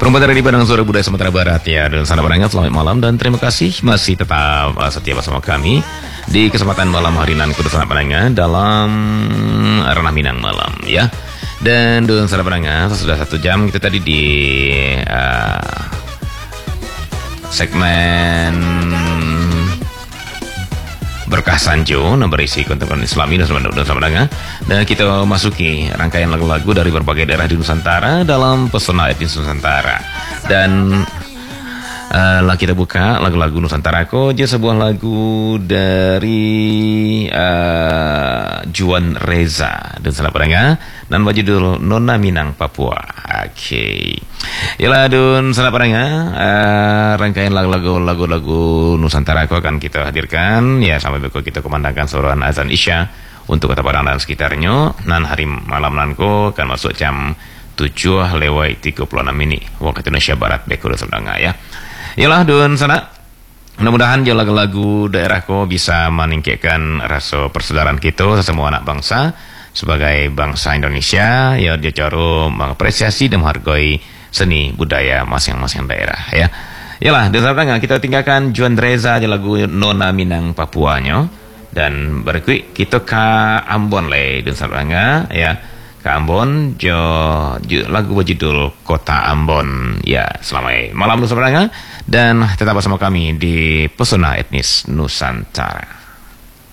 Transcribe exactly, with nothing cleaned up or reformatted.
Perempuan dari Padang Suara Budaya Sumatera Barat ya. Dan sana berangat, selamat malam dan terima kasih masih tetap uh, setia bersama kami di kesempatan malam hari nan kudu sana pendengar dalam Ranah Minang Malam ya. Dan dengan sana pendengar sudah satu jam kita tadi di uh, segmen Berkah Sanjo yang berisi konten Islami dan sebagainya. Dan kita masuki rangkaian lagu-lagu dari berbagai daerah di Nusantara dalam pesona etnis Nusantara. Dan uh, lah kita buka lagu-lagu Nusantara Koja, sebuah lagu dari uh, Juan Reza dan salah padanya dan berjudul Nona Minang Papua. Oke. Okay. Yalah dun salah padanya uh, rangkaian lagu-lagu lagu-lagu Nusantara aku akan kita hadirkan ya sampai besok kita kumandangkan suara azan Isya untuk Kota Padang dan sekitarnya. Nan hari malam nanko akan masuk jam tujuh lewat tiga puluh enam ini waktu Indonesia Barat bekul sebenarnya ya. Yalah dun sana mudah-mudahan ya lagu-lagu daerahku bisa meningkatkan rasa persaudaraan kita semua anak bangsa sebagai bangsa Indonesia ya, dia cara mengapresiasi dan menghargai seni budaya masing-masing daerah ya. Yalah di sana kita tinggalkan Juan Reza di lagu Nona Minang Papuanya dan berikut kita ke Ambon le di sana ya. Ke Ambon jo, jo lagu berjudul Kota Ambon ya. Selamat malam Nusantara dan tetap bersama kami di Pesona Etnis Nusantara.